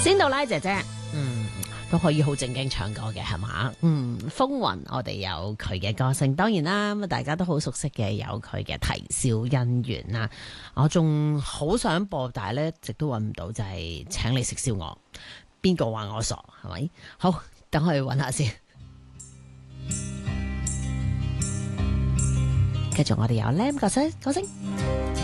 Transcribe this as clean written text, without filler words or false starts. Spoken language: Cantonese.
仙杜拉姐姐，都可以好正經唱歌嘅係嘛？風雲我哋有佢嘅歌聲，當然啦，咁大家都好熟悉嘅有佢嘅啼笑姻緣啦。我仲好想播，但係咧一直都揾唔到，就係請你食燒鵝。邊個話我傻係咪？好，等我去揾下先。繼續我哋有 Lam 歌聲。